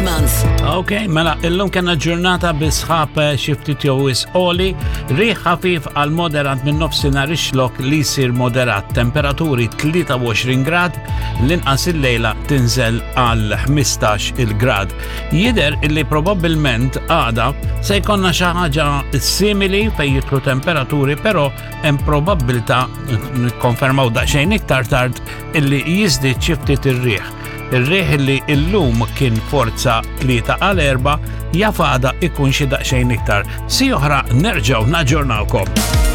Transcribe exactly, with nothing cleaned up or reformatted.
month. Ok, mela, illum kena ġurnata bisħab xiftit jew isqoli, riħ ħafif għal moderat minn nofsinhar ixlok li jsir moderat, temperaturi tlieta u għoxrin grad, l-inqas il-lejla tinżel għal ħmistax il-grad. Jider illi probabbilment għada se jkollna xi ħaġa simili fejn jidħlu temperaturi, però hemm probabbilità nikkonfermaw daqsxejn iktar tard illi jiżdied xi ftit ir-riħ. Ir-riħ li illum kien forza tlieta għal erba' jafada ikun xi daqsxejn iktar. Si oħra nerġgħu naġġornawkom.